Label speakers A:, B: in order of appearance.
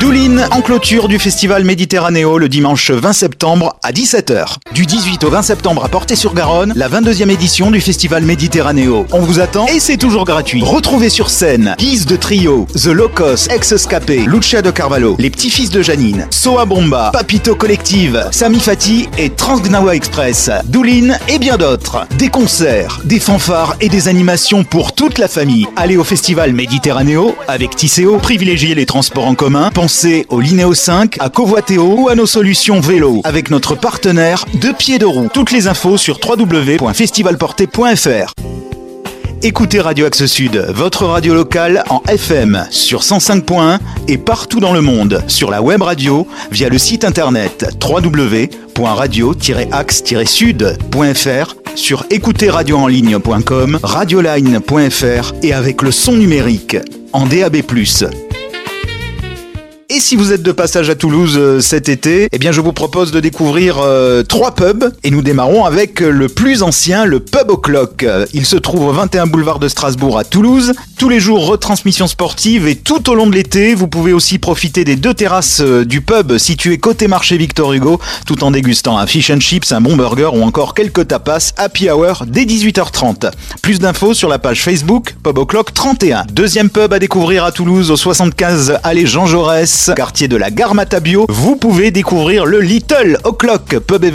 A: Doulin en clôture du festival Méditerranéo le dimanche 20 septembre à 17h. Du 18 au 20 septembre à Portet-sur-Garonne, la 22e édition du festival Méditerranéo. On vous attend et c'est toujours gratuit. Retrouvez sur scène Guise de Trio, The Locos, Ex-Escapé, Lucia de Carvalho, Les Petits-Fils de Janine, Soa Bomba, Papito Collective, Sami Fati et Transgnawa Express, Doulin et bien d'autres. Des concerts, des fanfares et des animations pour toute la famille. Allez au festival Méditerranéo avec Tisséo, privilégiez les transports en commun, pensez au Linéo 5, à Covoitéo ou à nos solutions vélo avec notre partenaire Deux Pieds de Roue. Toutes les infos sur www.festivalporté.fr. Écoutez Radio Axe Sud, votre radio locale en FM sur 105.1 et partout dans le monde sur la web radio via le site internet www.radio-axe-sud.fr, sur écouterradioenligne.com, radioline.fr et avec le son numérique en DAB+. Et si vous êtes de passage à Toulouse cet été, eh bien je vous propose de découvrir 3 pubs et nous démarrons avec le plus ancien, le Pub O'Clock. Il se trouve au 21 boulevard de Strasbourg à Toulouse. Tous les jours, retransmission sportive et tout au long de l'été, vous pouvez aussi profiter des 2 terrasses du pub situées côté marché Victor Hugo, tout en dégustant un fish and chips, un bon burger ou encore quelques tapas happy hour dès 18h30. Plus d'infos sur la page Facebook Pub O'Clock 31. Deuxième pub à découvrir à Toulouse au 75 allée Jean Jaurès, quartier de la Gare Matabio. Vous pouvez découvrir le Little O'Clock, pub